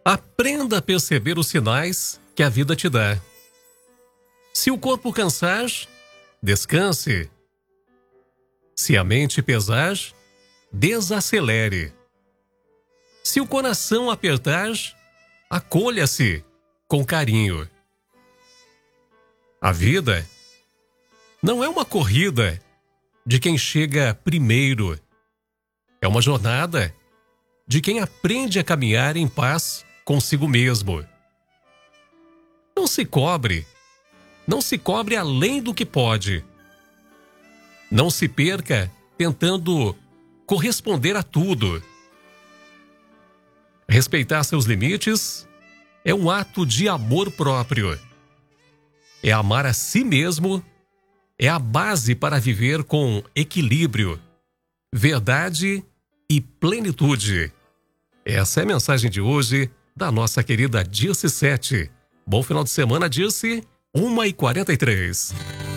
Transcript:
Aprenda a perceber os sinais que a vida te dá. Se o corpo cansar, descanse. Se a mente pesar, desacelere. Se o coração apertar, acolha-se com carinho. A vida não é uma corrida de quem chega primeiro. É uma jornada de quem aprende a caminhar em paz consigo mesmo. Não se cobre além do que pode. Não se perca tentando corresponder a tudo. Respeitar seus limites é um ato de amor próprio. É amar a si mesmo, é a base para viver com equilíbrio, verdade e plenitude. Essa é a mensagem de hoje da nossa querida Dirce Sete. Bom final de semana, Dirce, 1h43.